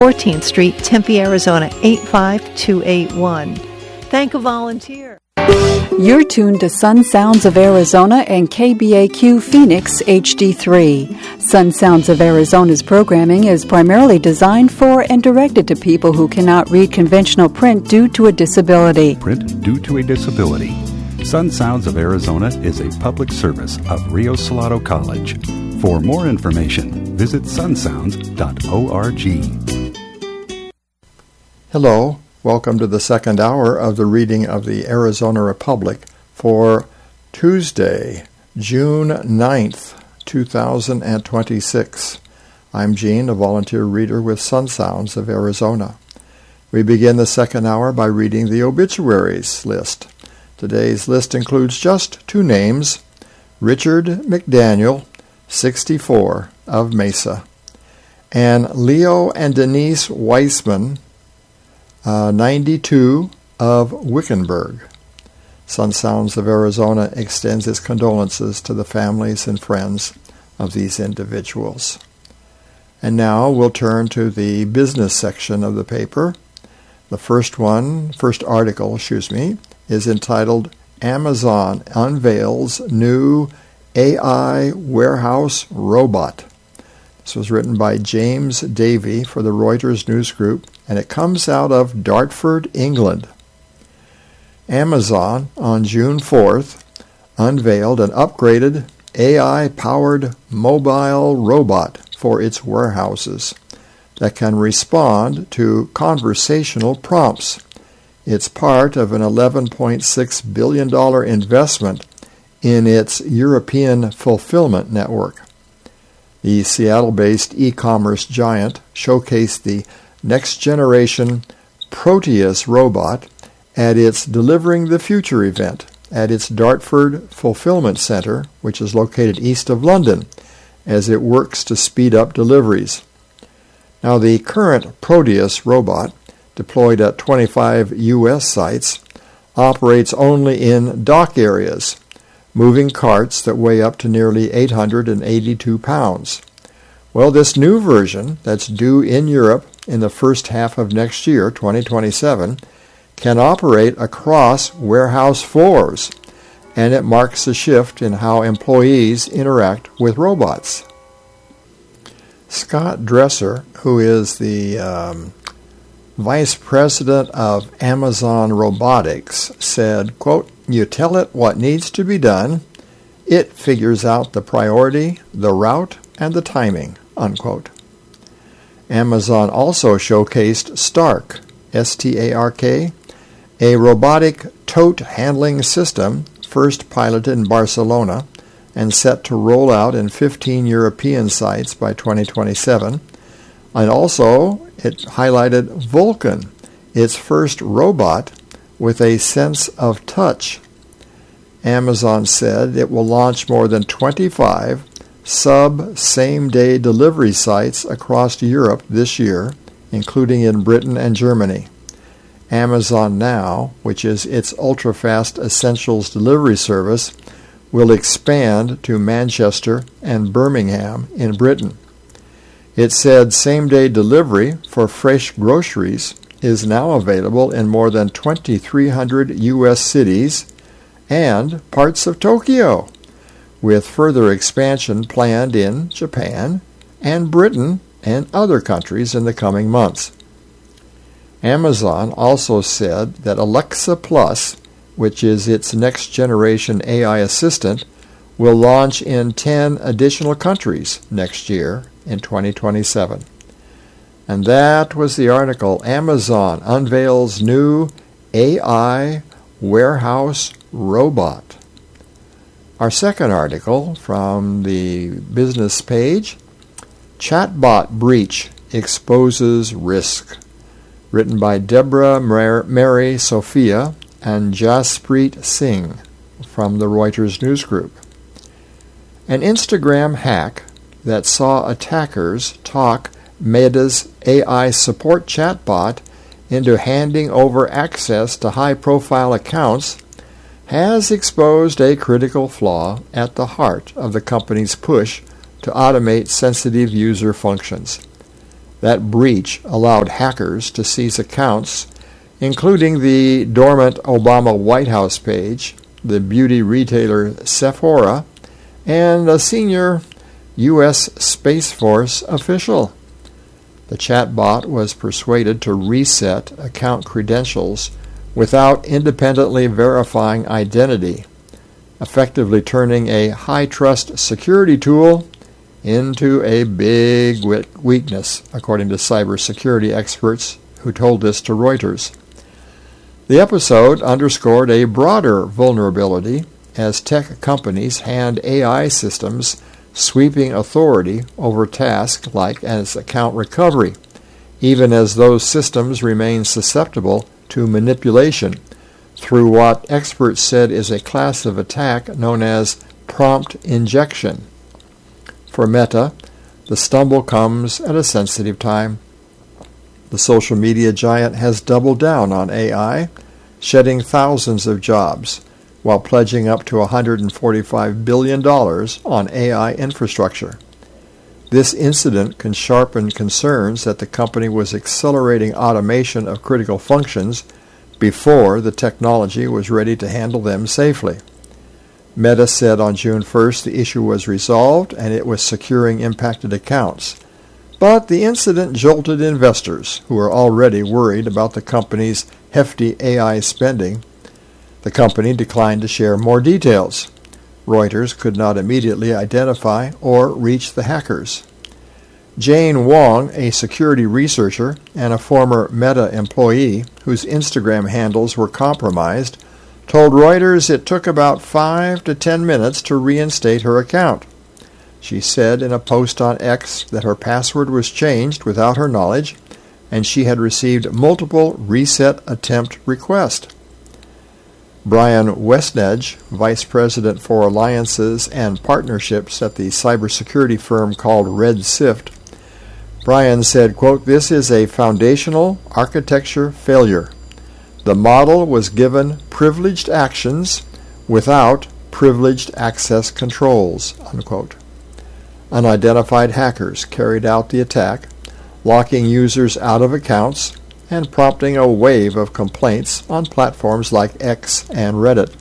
14th Street, Tempe, Arizona 85281. Thank a volunteer. You're tuned to Sun Sounds of Arizona and KBAQ Phoenix HD3. Sun Sounds of Arizona's programming is primarily designed for and directed to people who cannot read conventional print due to a disability. Print due to a disability. Sun Sounds of Arizona is a public service of Rio Salado College. For more information, visit sunsounds.org. Hello. Welcome to the second hour of the reading of the Arizona Republic for Tuesday, June 9th, 2026. I'm Gene, a volunteer reader with Sun Sounds of Arizona. We begin the second hour by reading the obituaries list. Today's list includes just two names: Richard McDaniel, 64, of Mesa, and Leo and Denise Weissman, 92, of Wickenburg. Sun Sounds of Arizona extends its condolences to the families and friends of these individuals. And now we'll turn to the business section of the paper. The first article, is entitled Amazon Unveils New AI Warehouse Robot. This was written by James Davey for the Reuters News Group, and it comes out of Dartford, England. Amazon, on June 4th, unveiled an upgraded AI-powered mobile robot for its warehouses that can respond to conversational prompts. It's part of an $11.6 billion investment in its European fulfillment network. The Seattle-based e-commerce giant showcased the next-generation Proteus robot at its Delivering the Future event at its Dartford Fulfillment Center, which is located east of London, as it works to speed up deliveries. Now, the current Proteus robot, deployed at 25 U.S. sites, operates only in dock areas, moving carts that weigh up to nearly 882 pounds. Well, this new version that's due in Europe in the first half of next year, 2027, can operate across warehouse floors, and it marks a shift in how employees interact with robots. Scott Dresser, who is the Vice President of Amazon Robotics, said, quote, "You tell it what needs to be done, it figures out the priority, the route, and the timing," unquote. Amazon also showcased Stark, S-T-A-R-K, a robotic tote handling system first piloted in Barcelona and set to roll out in 15 European sites by 2027. And also, it highlighted Vulcan, its first robot with a sense of touch. Amazon said it will launch more than 25 same-day delivery sites across Europe this year, including in Britain and Germany. Amazon Now, which is its ultra-fast essentials delivery service, will expand to Manchester and Birmingham in Britain. It said same-day delivery for fresh groceries is now available in more than 2,300 U.S. cities and parts of Tokyo, with further expansion planned in Japan and Britain and other countries in the coming months. Amazon also said that Alexa Plus, which is its next-generation AI assistant, will launch in 10 additional countries next year in 2027. And that was the article, Amazon Unveils New AI Warehouse Robot. Our second article from the business page, Chatbot Breach Exposes Risk, written by Deborah Mary Sophia and Jaspreet Singh from the Reuters News Group. An Instagram hack that saw attackers talk Meta's AI support chatbot into handing over access to high-profile accounts has exposed a critical flaw at the heart of the company's push to automate sensitive user functions. That breach allowed hackers to seize accounts, including the dormant Obama White House page, the beauty retailer Sephora, and a senior U.S. Space Force official. The chatbot was persuaded to reset account credentials without independently verifying identity, effectively turning a high-trust security tool into a big weakness, according to cybersecurity experts who told this to Reuters. The episode underscored a broader vulnerability as tech companies hand AI systems sweeping authority over tasks like as account recovery, even as those systems remain susceptible to manipulation through what experts said is a class of attack known as prompt injection. For Meta, the stumble comes at a sensitive time. The social media giant has doubled down on AI, shedding thousands of jobs, while pledging up to $145 billion on AI infrastructure. This incident can sharpen concerns that the company was accelerating automation of critical functions before the technology was ready to handle them safely. Meta said on June 1st the issue was resolved and it was securing impacted accounts. But the incident jolted investors who are already worried about the company's hefty AI spending. The company declined to share more details. Reuters could not immediately identify or reach the hackers. Jane Wong, a security researcher and a former Meta employee whose Instagram handles were compromised, told Reuters it took about 5 to 10 minutes to reinstate her account. She said in a post on X that her password was changed without her knowledge, and she had received multiple reset attempt requests. Brian Westnedge, Vice President for Alliances and Partnerships at the cybersecurity firm called RedSift, Brian said, quote, "This is a foundational architecture failure. The model was given privileged actions without privileged access controls," unquote. Unidentified hackers carried out the attack, locking users out of accounts and prompting a wave of complaints on platforms like X and Reddit.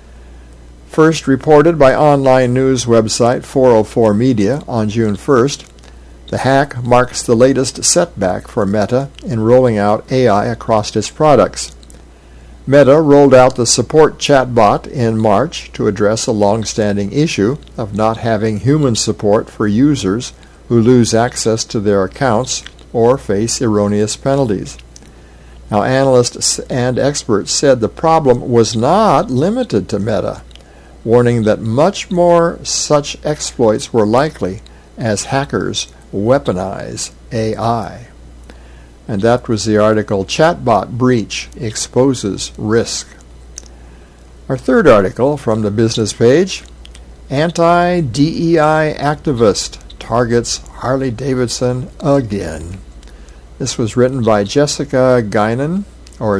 First reported by online news website 404 Media on June 1st, the hack marks the latest setback for Meta in rolling out AI across its products. Meta rolled out the support chatbot in March to address a long-standing issue of not having human support for users who lose access to their accounts or face erroneous penalties. Now, analysts and experts said the problem was not limited to Meta, warning that much more such exploits were likely as hackers weaponize AI. And that was the article, Chatbot Breach Exposes Risk. Our third article from the business page, Anti-DEI Activist Targets Harley-Davidson Again. This was written by Jessica Guynn, or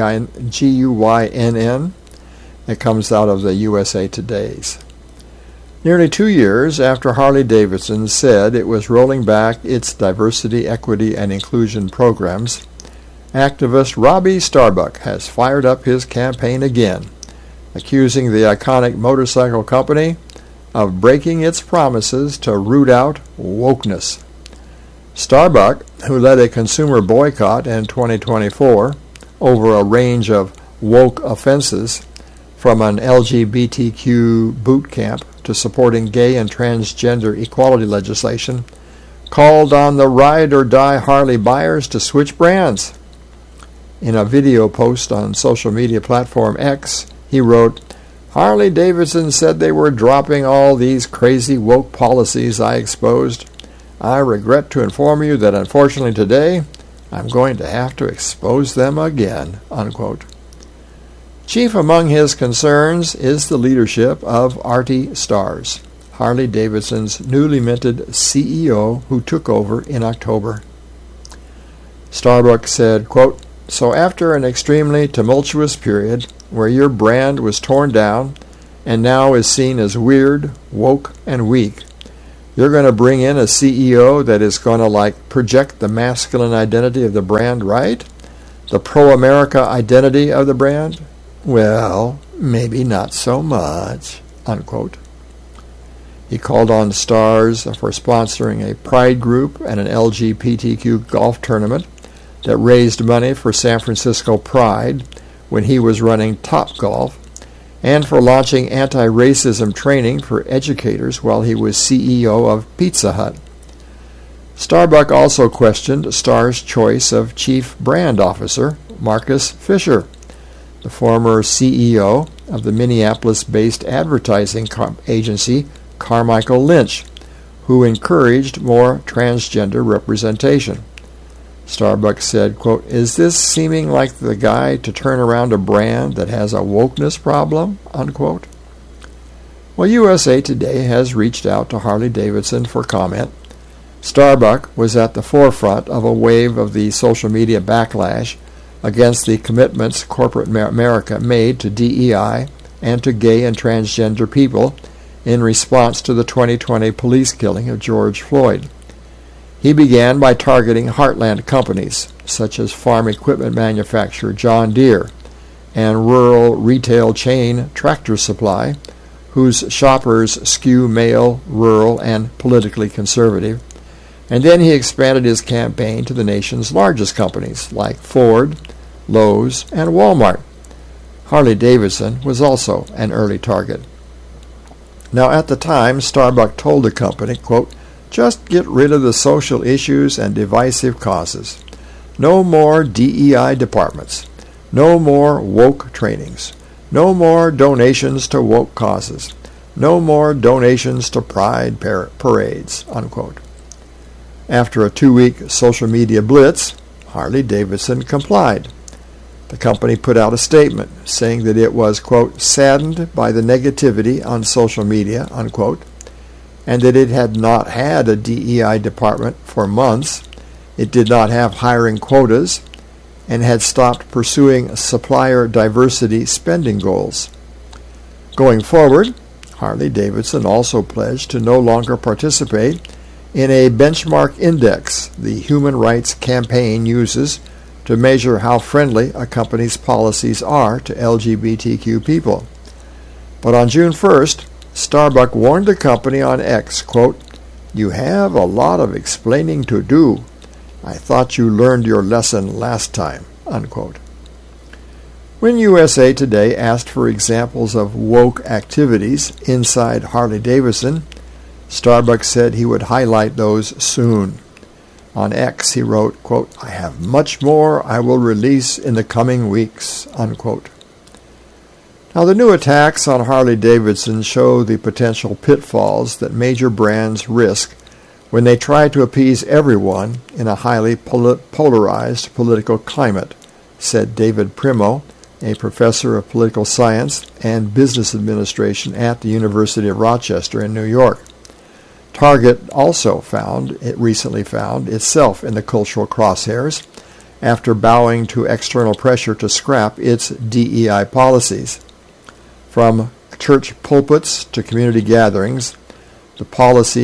Guynn. It comes out of the USA Today's. Nearly 2 years after Harley-Davidson said it was rolling back its diversity, equity, and inclusion programs, activist Robbie Starbuck has fired up his campaign again, accusing the iconic motorcycle company of breaking its promises to root out wokeness. Starbuck, who led a consumer boycott in 2024 over a range of woke offenses, from an LGBTQ boot camp to supporting gay and transgender equality legislation, called on the ride-or-die Harley buyers to switch brands. In a video post on social media platform X, he wrote, "Harley-Davidson said they were dropping all these crazy woke policies I exposed. I regret to inform you that unfortunately today, I'm going to have to expose them again," unquote. Chief among his concerns is the leadership of Artie Starrs, Harley-Davidson's newly minted CEO who took over in October. Starbuck said, quote, "So after an extremely tumultuous period where your brand was torn down and now is seen as weird, woke, and weak, You're going to bring in a CEO that is going to project the masculine identity of the brand, right? The pro-America identity of the brand? Well, maybe not so much, unquote. He called on Stars for sponsoring a pride group and an LGBTQ golf tournament that raised money for San Francisco Pride when he was running Topgolf, and for launching anti-racism training for educators while he was CEO of Pizza Hut. Starbuck also questioned Star's choice of chief brand officer, Marcus Fisher, the former CEO of the Minneapolis-based advertising agency Carmichael Lynch, who encouraged more transgender representation. Starbucks said, quote, "Is this seeming like the guy to turn around a brand that has a wokeness problem?" Unquote. Well, USA Today has reached out to Harley-Davidson for comment. Starbucks was at the forefront of a wave of the social media backlash against the commitments corporate America made to DEI and to gay and transgender people in response to the 2020 police killing of George Floyd. He began by targeting heartland companies, such as farm equipment manufacturer John Deere and rural retail chain Tractor Supply, whose shoppers skew male, rural, and politically conservative. And then he expanded his campaign to the nation's largest companies, like Ford, Lowe's, and Walmart. Harley-Davidson was also an early target. Now, at the time, Starbucks told the company, quote, "Just get rid of the social issues and divisive causes. No more DEI departments. No more woke trainings. No more donations to woke causes. No more donations to pride parades," unquote. After a 2-week social media blitz, Harley-Davidson complied. The company put out a statement saying that it was, quote, "saddened by the negativity on social media," unquote, and that it had not had a DEI department for months, it did not have hiring quotas, and had stopped pursuing supplier diversity spending goals. Going forward, Harley-Davidson also pledged to no longer participate in a benchmark index the Human Rights Campaign uses to measure how friendly a company's policies are to LGBTQ people. But on June 1st, Starbucks warned the company on X, quote, "You have a lot of explaining to do. I thought you learned your lesson last time," unquote. When USA Today asked for examples of woke activities inside Harley-Davidson, Starbucks said he would highlight those soon. On X, he wrote, quote, "I have much more I will release in the coming weeks," unquote. Now, the new attacks on Harley-Davidson show the potential pitfalls that major brands risk when they try to appease everyone in a highly polarized political climate, said David Primo, a professor of political science and business administration at the University of Rochester in New York. Target also recently found itself in the cultural crosshairs after bowing to external pressure to scrap its DEI policies. From church pulpits to community gatherings, the policy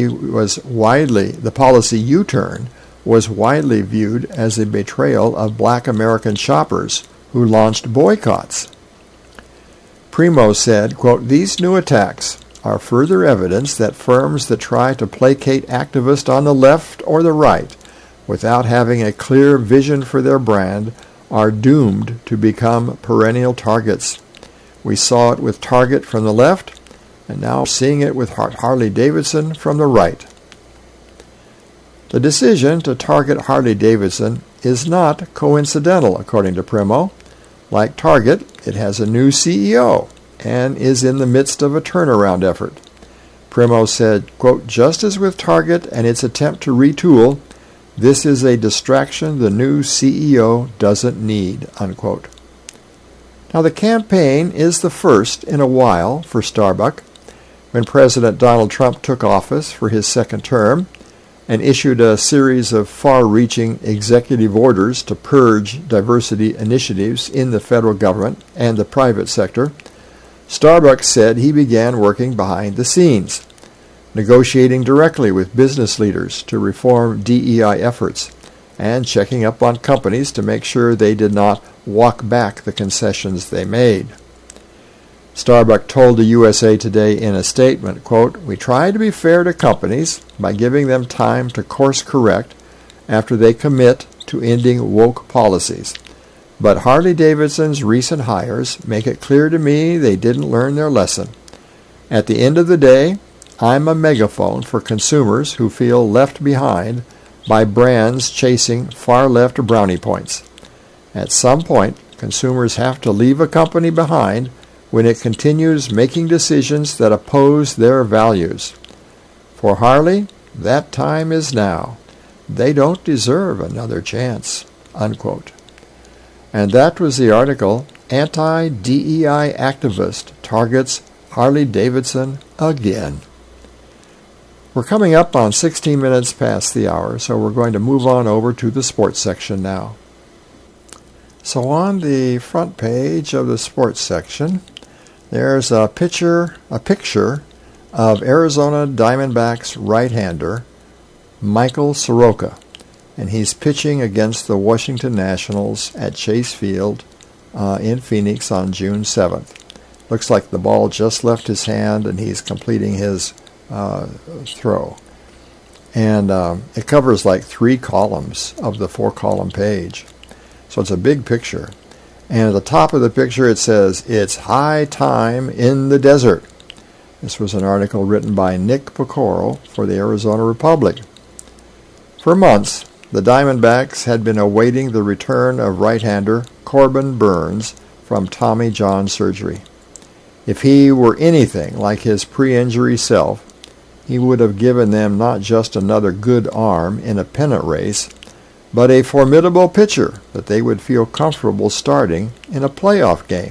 U-turn was widely viewed as a betrayal of Black American shoppers who launched boycotts. Primo said, quote, "These new attacks are further evidence that firms that try to placate activists on the left or the right without having a clear vision for their brand are doomed to become perennial targets. We saw it with Target from the left, and now seeing it with Harley-Davidson from the right." The decision to target Harley-Davidson is not coincidental, according to Primo. Like Target, it has a new CEO and is in the midst of a turnaround effort. Primo said, quote, "Just as with Target and its attempt to retool, this is a distraction the new CEO doesn't need," unquote. Now, the campaign is the first in a while for Starbucks. When President Donald Trump took office for his second term and issued a series of far-reaching executive orders to purge diversity initiatives in the federal government and the private sector, Starbucks said he began working behind the scenes. negotiating directly with business leaders to reform DEI efforts, and checking up on companies to make sure they did not walk back the concessions they made. Starbucks told the USA Today in a statement, quote, "We try to be fair to companies by giving them time to course correct after they commit to ending woke policies. But Harley-Davidson's recent hires make it clear to me they didn't learn their lesson. At the end of the day, I'm a megaphone for consumers who feel left behind by brands chasing far-left brownie points. At some point, consumers have to leave a company behind when it continues making decisions that oppose their values. For Harley, that time is now. They don't deserve another chance," unquote. And that was the article, Anti-DEI Activist Targets Harley-Davidson Again. We're coming up on 16 minutes past the hour, so we're going to move on over to the sports section now. So on the front page of the sports section, there's a picture of Arizona Diamondbacks right-hander Michael Soroka, and he's pitching against the Washington Nationals at Chase Field in Phoenix on June 7th. Looks like the ball just left his hand, and he's completing his throw. And it covers like 3 columns of the 4-column page. So it's a big picture. And at the top of the picture it says, "It's high time in the desert." This was an article written by Nick Pecoro for the Arizona Republic. For months, the Diamondbacks had been awaiting the return of right-hander Corbin Burnes from Tommy John surgery. If he were anything like his pre-injury self, he would have given them not just another good arm in a pennant race, but a formidable pitcher that they would feel comfortable starting in a playoff game.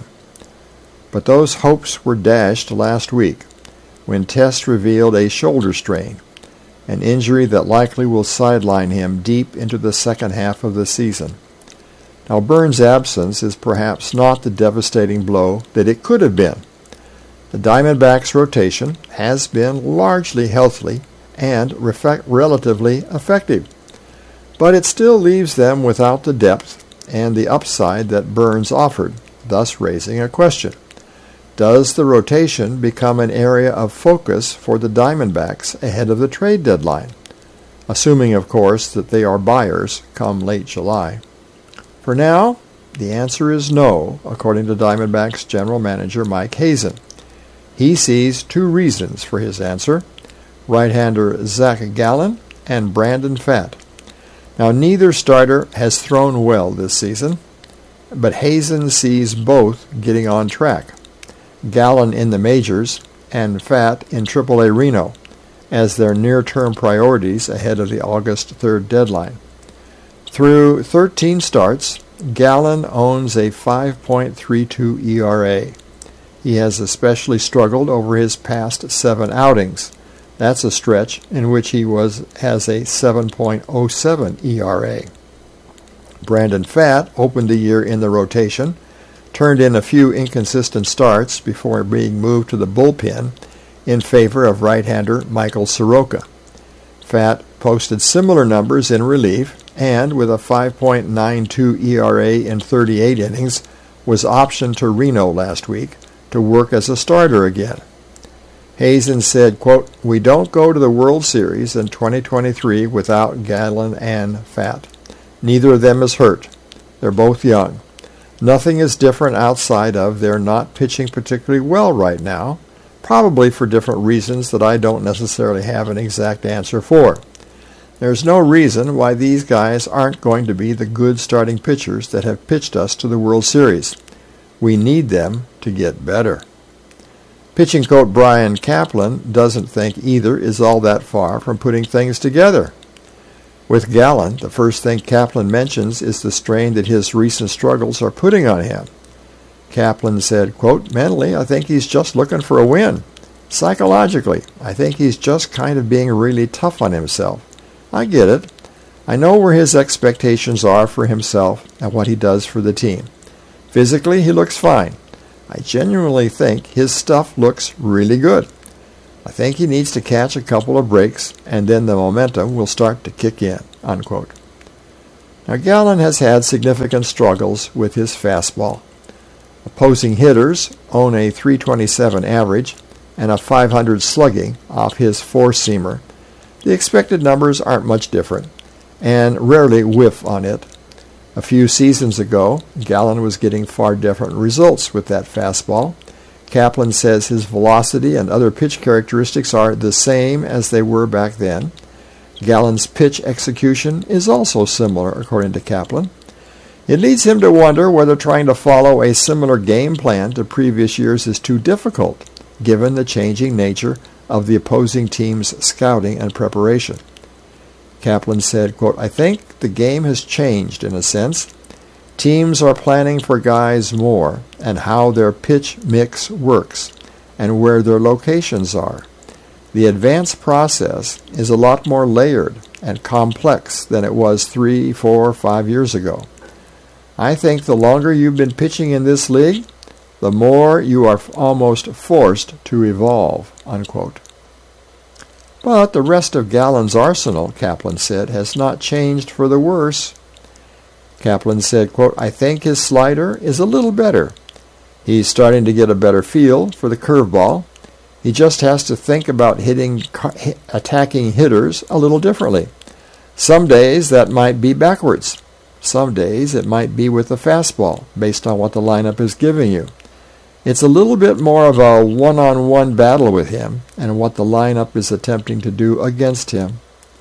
But those hopes were dashed last week when tests revealed a shoulder strain, an injury that likely will sideline him deep into the second half of the season. Now, Burnes' absence is perhaps not the devastating blow that it could have been. The Diamondbacks' rotation has been largely healthy and relatively effective, but it still leaves them without the depth and the upside that Burnes offered, thus raising a question. Does the rotation become an area of focus for the Diamondbacks ahead of the trade deadline? Assuming, of course, that they are buyers come late July. For now, the answer is no, according to Diamondbacks general manager Mike Hazen. He sees 2 reasons for his answer: right-hander Zach Gallen and Brandon Pfaadt. Now, neither starter has thrown well this season, but Hazen sees both getting on track. Gallen in the majors and Pfaadt in AAA Reno as their near-term priorities ahead of the August 3rd deadline. Through 13 starts, Gallen owns a 5.32 ERA. He has especially struggled over his past 7 outings. That's a stretch in which he has a 7.07 ERA. Brandon Pfaadt opened the year in the rotation, turned in a few inconsistent starts before being moved to the bullpen in favor of right-hander Michael Soroka. Pfaadt posted similar numbers in relief and, with a 5.92 ERA in 38 innings, was optioned to Reno last week to work as a starter again. Hazen said, quote, "We don't go to the World Series in 2023 without Gallen and Pfaadt. Neither of them is hurt. They're both young. Nothing is different outside of they're not pitching particularly well right now, probably for different reasons that I don't necessarily have an exact answer for. There's no reason why these guys aren't going to be the good starting pitchers that have pitched us to the World Series. We need them to get better." Pitching coach Brian Kaplan doesn't think either is all that far from putting things together. With Gallen, the first thing Kaplan mentions is the strain that his recent struggles are putting on him. Kaplan said, quote, "Mentally, I think he's just looking for a win. Psychologically, I think he's just kind of being really tough on himself. I get it. I know where his expectations are for himself and what he does for the team. Physically, he looks fine. I genuinely think his stuff looks really good. I think he needs to catch a couple of breaks, and then the momentum will start to kick in," unquote. Now, Gallen has had significant struggles with his fastball. Opposing hitters own a .327 average and a .500 slugging off his four-seamer. The expected numbers aren't much different, and rarely whiff on it. A few seasons ago, Gallen was getting far different results with that fastball. Kaplan says his velocity and other pitch characteristics are the same as they were back then. Gallen's pitch execution is also similar, according to Kaplan. It leads him to wonder whether trying to follow a similar game plan to previous years is too difficult, given the changing nature of the opposing team's scouting and preparation. Kaplan said, quote, "I think the game has changed in a sense. Teams are planning for guys more and how their pitch mix works and where their locations are. The advance process is a lot more layered and complex than it was 3, 4, 5 years ago. I think the longer you've been pitching in this league, the more you are almost forced to evolve," unquote. But the rest of Gallen's arsenal, Kaplan said, has not changed for the worse. Kaplan said, quote, "I think his slider is a little better. He's starting to get a better feel for the curveball. He just has to think about attacking hitters a little differently. Some days that might be backwards. Some days it might be with the fastball, based on what the lineup is giving you. It's a little bit more of a one-on-one battle with him and what the lineup is attempting to do against him."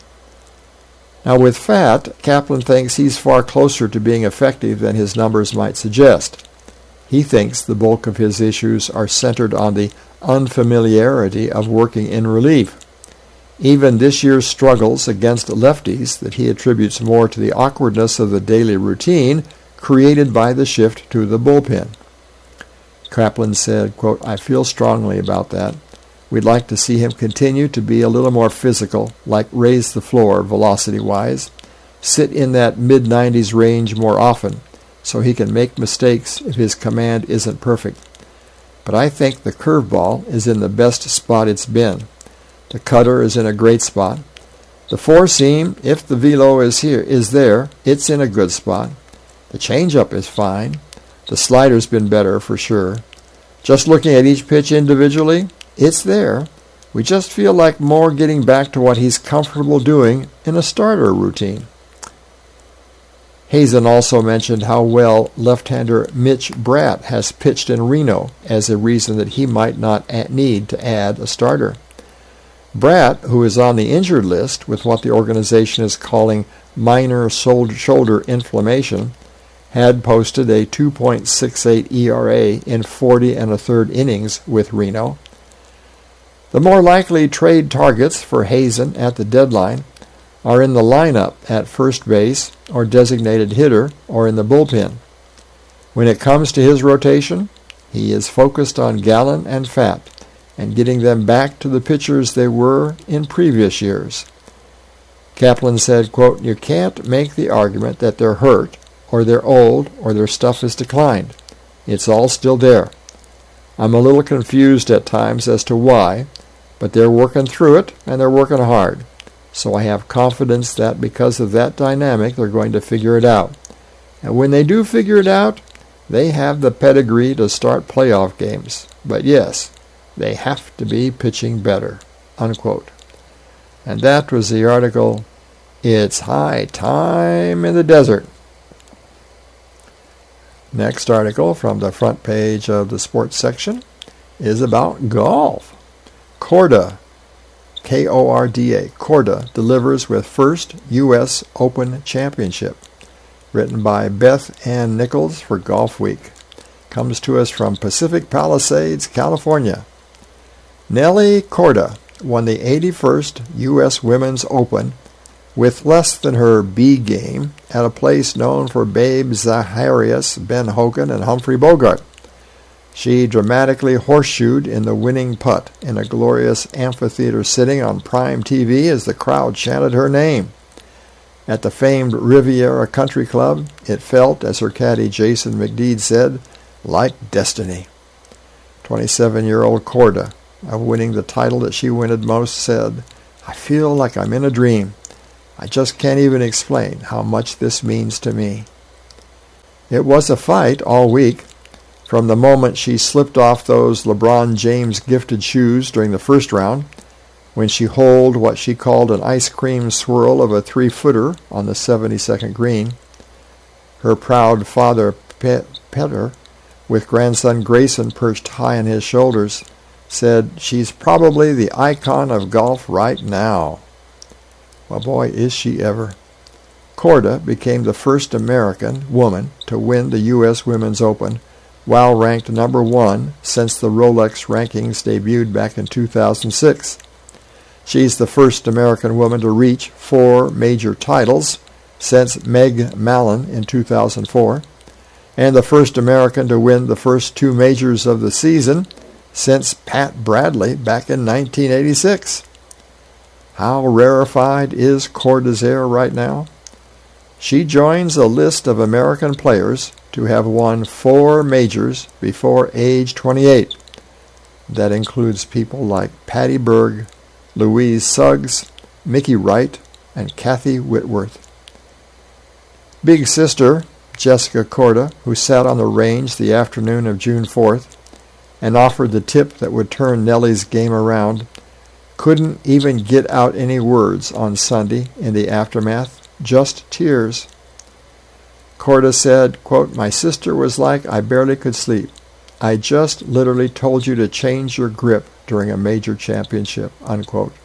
Now with Pfaadt, Kaplan thinks he's far closer to being effective than his numbers might suggest. He thinks the bulk of his issues are centered on the unfamiliarity of working in relief. Even this year's struggles against lefties that he attributes more to the awkwardness of the daily routine created by the shift to the bullpen. Kaplan said, quote, "I feel strongly about that. We'd like to see him continue to be a little more physical, like raise the floor velocity-wise, sit in that mid-90s range more often, so he can make mistakes if his command isn't perfect. But I think the curveball is in the best spot it's been. The cutter is in a great spot. The four-seam, if the velo is there, it's in a good spot. The changeup is fine. The slider's been better for sure. Just looking at each pitch individually, it's there. We just feel like more getting back to what he's comfortable doing in a starter routine." Hazen also mentioned how well left-hander Mitch Bratt has pitched in Reno as a reason that he might not need to add a starter. Bratt, who is on the injured list with what the organization is calling minor shoulder inflammation, had posted a 2.68 ERA in 40 1/3 innings with Reno. The more likely trade targets for Hazen at the deadline are in the lineup at first base or designated hitter or in the bullpen. When it comes to his rotation, he is focused on Gallen and Pfaadt and getting them back to the pitchers they were in previous years. Kaplan said, quote, "You can't make the argument that they're hurt or they're old or their stuff has declined. It's all still there. I'm a little confused at times as to why, but they're working through it and they're working hard. So I have confidence that because of that dynamic, they're going to figure it out. And when they do figure it out, they have the pedigree to start playoff games. But yes, they have to be pitching better," unquote. And that was the article, "It's High Time in the Desert." Next article from the front page of the sports section is about golf. Korda, K-O-R-D-A, Korda delivers with first U.S. Open Championship. Written by Beth Ann Nichols for Golf Week. Comes to us from Pacific Palisades, California. Nelly Korda won the 81st U.S. Women's Open with less than her B game at a place known for Babe Zaharias, Ben Hogan, and Humphrey Bogart. She dramatically horseshoed in the winning putt in a glorious amphitheater sitting on prime TV as the crowd chanted her name. At the famed Riviera Country Club, it felt, as her caddy Jason McDeed said, like destiny. 27-year-old Korda of winning the title that she wanted most, said, "I feel like I'm in a dream. I just can't even explain how much this means to me." It was a fight all week. From the moment she slipped off those LeBron James gifted shoes during the first round, when she holed what she called an ice cream swirl of a 3-footer on the 72nd green, her proud father, Peter, with grandson Grayson perched high on his shoulders, said, "She's probably the icon of golf right now." Well, boy, is she ever. Korda became the first American woman to win the U.S. Women's Open, while ranked number 1 since the Rolex rankings debuted back in 2006. She's the first American woman to reach 4 major titles since Meg Mallon in 2004, and the first American to win the first 2 majors of the season since Pat Bradley back in 1986. How rarefied is Corps d'Azur right now? She joins a list of American players to have won 4 majors before age 28. That includes people like Patty Berg, Louise Suggs, Mickey Wright, and Kathy Whitworth. Big sister, Jessica Korda, who sat on the range the afternoon of June 4th and offered the tip that would turn Nellie's game around, couldn't even get out any words on Sunday in the aftermath, just tears. Korda said, quote, "My sister was like I barely could sleep. I just literally told you to change your grip during a major championship," unquote.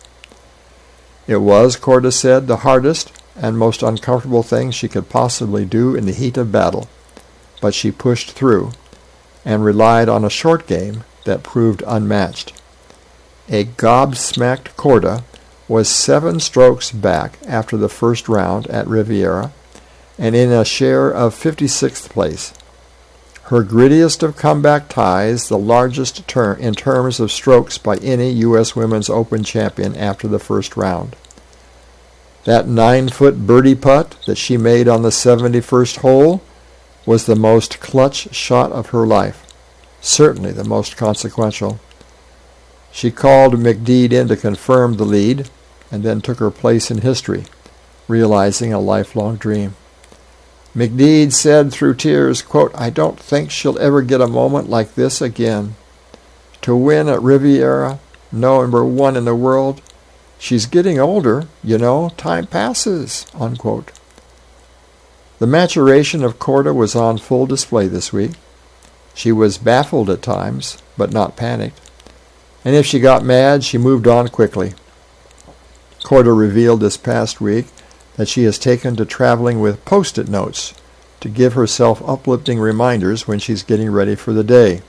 It was, Korda said, the hardest and most uncomfortable thing she could possibly do in the heat of battle, but she pushed through and relied on a short game that proved unmatched. A gobsmacked Korda was 7 strokes back after the first round at Riviera and in a share of 56th place. Her grittiest of comeback ties, the largest in terms of strokes by any U.S. Women's Open champion after the first round. That 9-foot birdie putt that she made on the 71st hole was the most clutch shot of her life, certainly the most consequential. She called McDeed in to confirm the lead and then took her place in history, realizing a lifelong dream. McDeed said through tears, quote, "I don't think she'll ever get a moment like this again. To win at Riviera, number 1 in the world, she's getting older, time passes," unquote. The maturation of Korda was on full display this week. She was baffled at times, but not panicked. And if she got mad, she moved on quickly. Korda revealed this past week that she has taken to traveling with Post-it notes to give herself uplifting reminders when she's getting ready for the day.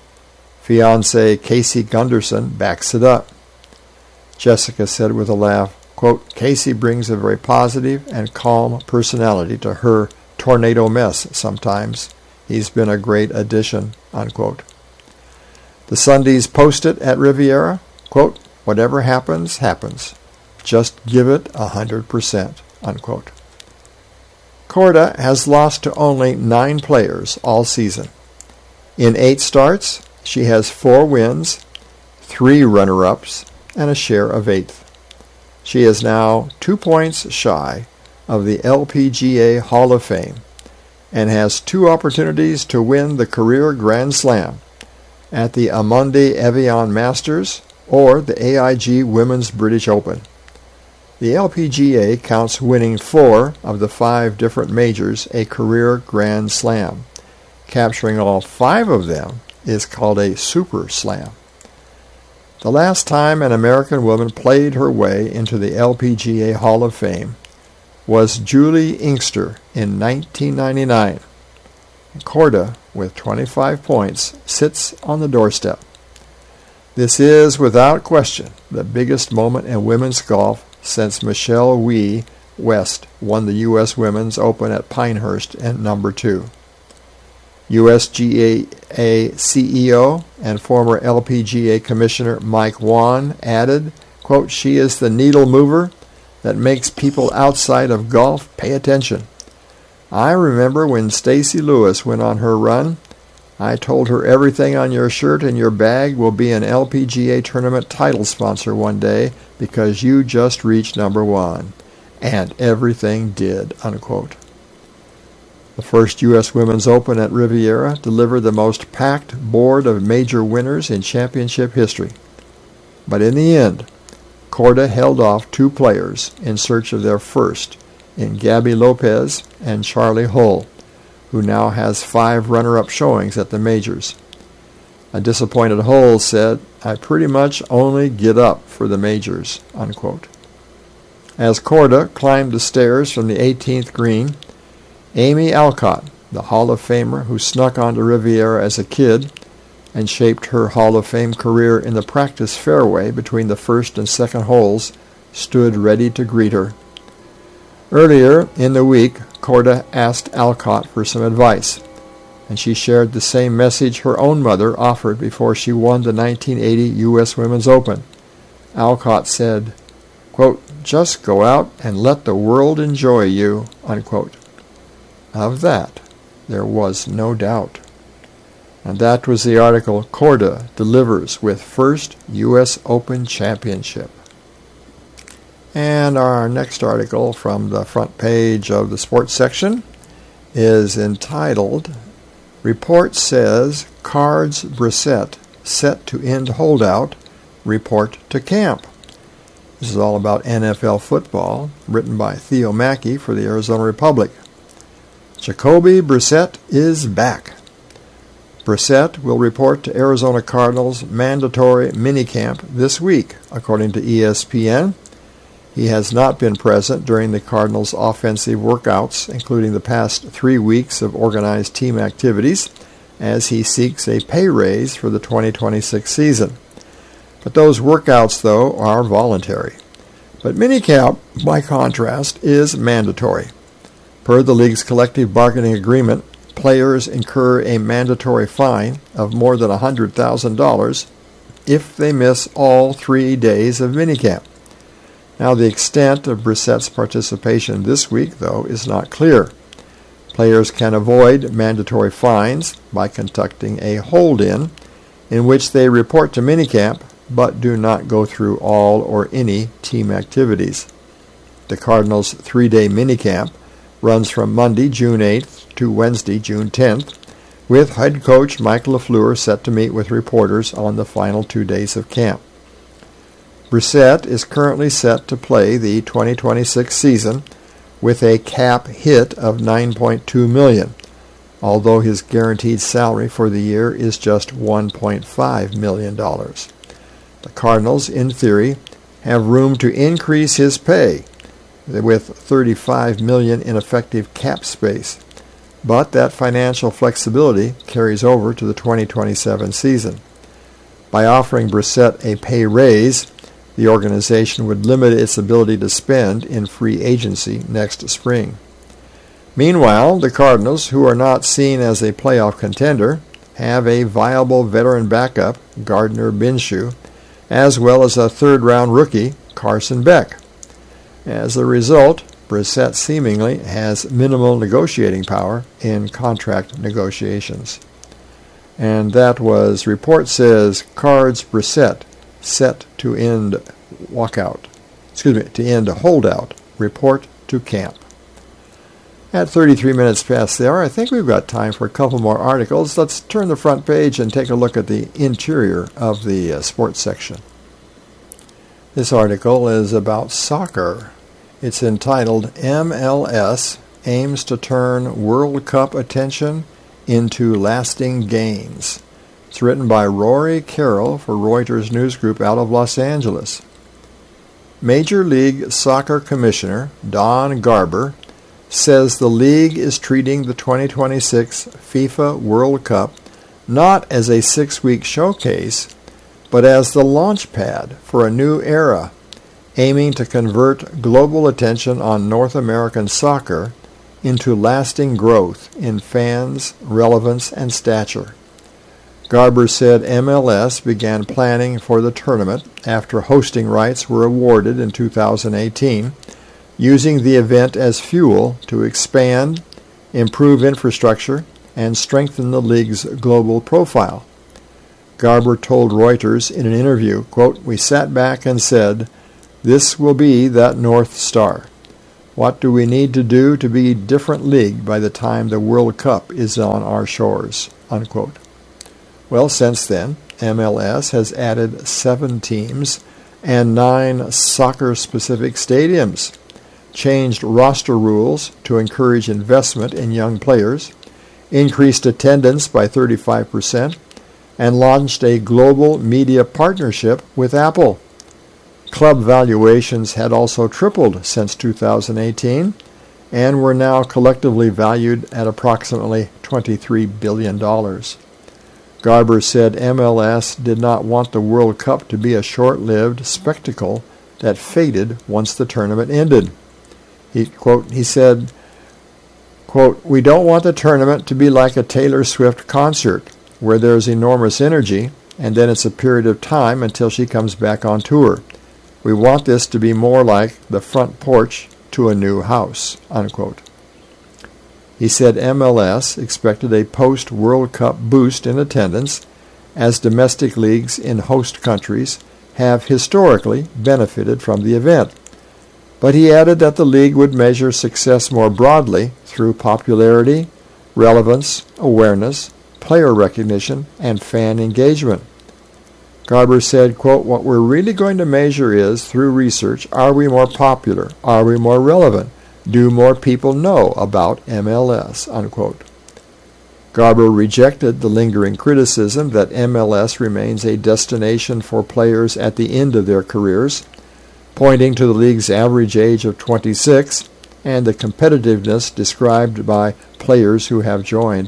Fiancé Casey Gunderson backs it up. Jessica said with a laugh, quote, "Casey brings a very positive and calm personality to her tornado mess sometimes. He's been a great addition," unquote. The Sunday's Post-it at Riviera, quote, "Whatever happens, happens. Just give it 100%, unquote. Korda has lost to only 9 players all season. In 8 starts, she has 4 wins, 3 runner-ups, and a share of 8th. She is now 2 points shy of the LPGA Hall of Fame and has 2 opportunities to win the career Grand Slam at the Amundi Evian Masters or the AIG Women's British Open. The LPGA counts winning 4 of the 5 different majors a career Grand Slam. Capturing all 5 of them is called a Super Slam. The last time an American woman played her way into the LPGA Hall of Fame was Julie Inkster in 1999. Korda, with 25 points, sits on the doorstep. This is, without question, the biggest moment in women's golf since Michelle Wie West won the U.S. Women's Open at Pinehurst at number 2. USGA CEO and former LPGA Commissioner Mike Whan added, quote, "She is the needle mover that makes people outside of golf pay attention. I remember when Stacey Lewis went on her run, I told her everything on your shirt and your bag will be an LPGA tournament title sponsor one day because you just reached number 1. And everything did, unquote. The first U.S. Women's Open at Riviera delivered the most packed board of major winners in championship history. But in the end, Korda held off 2 players in search of their first in Gabby Lopez and Charlie Hull, who now has 5 runner-up showings at the majors. A disappointed Hull said, I pretty much only get up for the majors, unquote. As Korda climbed the stairs from the 18th green, Amy Alcott, the Hall of Famer who snuck onto Riviera as a kid and shaped her Hall of Fame career in the practice fairway between the first and second holes, stood ready to greet her. Earlier in the week, Korda asked Alcott for some advice, and she shared the same message her own mother offered before she won the 1980 U.S. Women's Open. Alcott said, quote, just go out and let the world enjoy you, unquote. Of that, there was no doubt. And that was the article, Korda delivers with first U.S. Open championship. And our next article from the front page of the sports section is entitled, Report Says Cards Brissett Set to End Holdout, Report to Camp. This is all about NFL football, written by Theo Mackey for the Arizona Republic. Jacoby Brissett is back. Brissett will report to Arizona Cardinals' mandatory minicamp this week, according to ESPN. He has not been present during the Cardinals' offensive workouts, including the past 3 weeks of organized team activities, as he seeks a pay raise for the 2026 season. But those workouts, though, are voluntary. But minicamp, by contrast, is mandatory. Per the league's collective bargaining agreement, players incur a mandatory fine of more than $100,000 if they miss all 3 days of minicamp. Now, the extent of Brissett's participation this week, though, is not clear. Players can avoid mandatory fines by conducting a hold-in, in which they report to minicamp but do not go through all or any team activities. The Cardinals' 3-day minicamp runs from Monday, June 8th to Wednesday, June 10th, with head coach Mike LaFleur set to meet with reporters on the final 2 days of camp. Brissett is currently set to play the 2026 season with a cap hit of $9.2 million, although his guaranteed salary for the year is just $1.5 million. The Cardinals, in theory, have room to increase his pay with $35 million in effective cap space, but that financial flexibility carries over to the 2027 season. By offering Brissett a pay raise, the organization would limit its ability to spend in free agency next spring. Meanwhile, the Cardinals, who are not seen as a playoff contender, have a viable veteran backup, Gardner Minshew, as well as a third-round rookie, Carson Beck. As a result, Brissett seemingly has minimal negotiating power in contract negotiations. And that was Report Says Cards Brissett set to end holdout. Report to camp. At 33 minutes past the hour, I think we've got time for a couple more articles. Let's turn the front page and take a look at the interior of the sports section. This article is about soccer. It's entitled, MLS Aims to Turn World Cup Attention into Lasting Gains. It's written by Rory Carroll for Reuters News Group out of Los Angeles. Major League Soccer Commissioner Don Garber says the league is treating the 2026 FIFA World Cup not as a 6-week showcase, but as the launch pad for a new era, aiming to convert global attention on North American soccer into lasting growth in fans, relevance, and stature. Garber said MLS began planning for the tournament after hosting rights were awarded in 2018, using the event as fuel to expand, improve infrastructure, and strengthen the league's global profile. Garber told Reuters in an interview, quote, "We sat back and said, this will be that North Star. What do we need to do to be a different league by the time the World Cup is on our shores?" Unquote. Well, since then, MLS has added 7 teams and 9 soccer-specific stadiums, changed roster rules to encourage investment in young players, increased attendance by 35%, and launched a global media partnership with Apple. Club valuations had also tripled since 2018 and were now collectively valued at approximately $23 billion. Garber said MLS did not want the World Cup to be a short-lived spectacle that faded once the tournament ended. He said, quote, "We don't want the tournament to be like a Taylor Swift concert where there's enormous energy and then it's a period of time until she comes back on tour. We want this to be more like the front porch to a new house," unquote. He said MLS expected a post-World Cup boost in attendance as domestic leagues in host countries have historically benefited from the event. But he added that the league would measure success more broadly through popularity, relevance, awareness, player recognition, and fan engagement. Garber said, quote, "What we're really going to measure is, through research, are we more popular? Are we more relevant? Do more people know about MLS?" Unquote. Garber rejected the lingering criticism that MLS remains a destination for players at the end of their careers, pointing to the league's average age of 26 and the competitiveness described by players who have joined.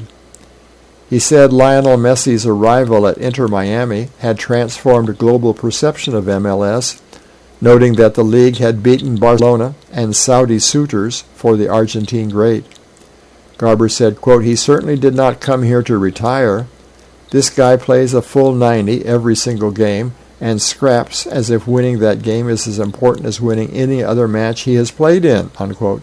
He said Lionel Messi's arrival at Inter Miami had transformed global perception of MLS, noting that the league had beaten Barcelona and Saudi suitors for the Argentine great. Garber said, quote, "He certainly did not come here to retire. This guy plays a full 90 every single game and scraps as if winning that game is as important as winning any other match he has played in," unquote.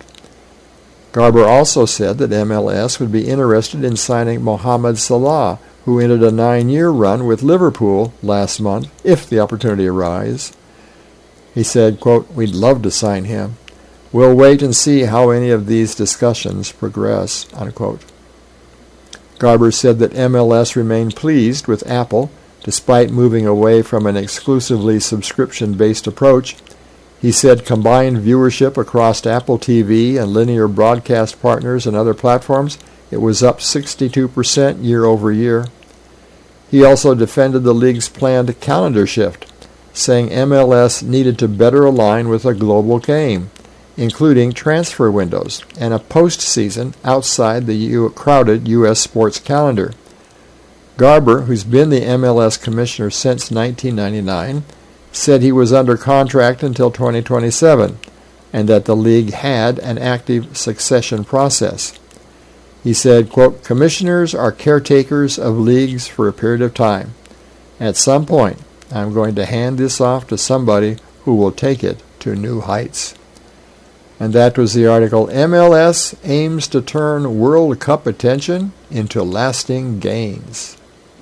Garber also said that MLS would be interested in signing Mohamed Salah, who ended a 9-year run with Liverpool last month, if the opportunity arises. He said, quote, "We'd love to sign him. We'll wait and see how any of these discussions progress," unquote. Garber said that MLS remained pleased with Apple, despite moving away from an exclusively subscription-based approach. He said combined viewership across Apple TV and linear broadcast partners and other platforms, it was up 62% year over year. He also defended the league's planned calendar shift, saying MLS needed to better align with a global game, including transfer windows and a postseason outside the crowded U.S. sports calendar. Garber, who's been the MLS commissioner since 1999, said he was under contract until 2027 and that the league had an active succession process. He said, quote, "Commissioners are caretakers of leagues for a period of time. At some point, I'm going to hand this off to somebody who will take it to new heights." And that was the article, MLS aims to turn World Cup attention into lasting gains.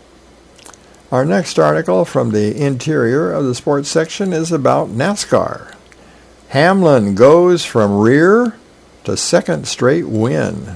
Our next article from the interior of the sports section is about NASCAR. Hamlin goes from rear to second straight win.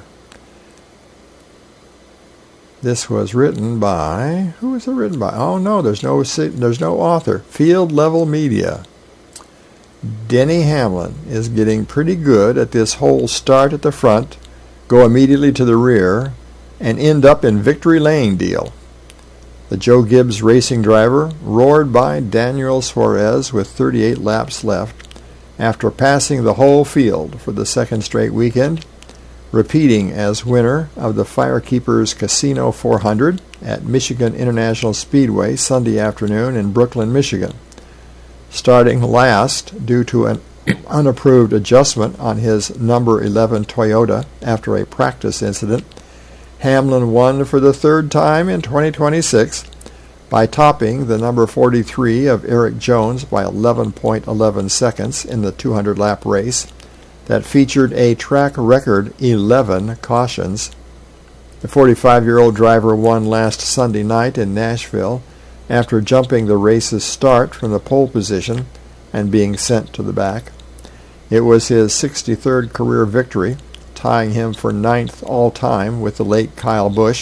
This was written by, who was it written by? Oh no, there's no author. Field Level Media. Denny Hamlin is getting pretty good at this whole start at the front, go immediately to the rear, and end up in victory lane deal. The Joe Gibbs racing driver roared by Daniel Suarez with 38 laps left after passing the whole field for the second straight weekend, repeating as winner of the Firekeepers Casino 400 at Michigan International Speedway Sunday afternoon in Brooklyn, Michigan. Starting last due to an unapproved adjustment on his number 11 Toyota after a practice incident, Hamlin won for the third time in 2026 by topping the number 43 of Eric Jones by 11.11 seconds in the 200-lap race that featured a track record 11 cautions. The 45-year-old driver won last Sunday night in Nashville after jumping the race's start from the pole position and being sent to the back. It was his 63rd career victory, tying him for 9th all-time with the late Kyle Busch,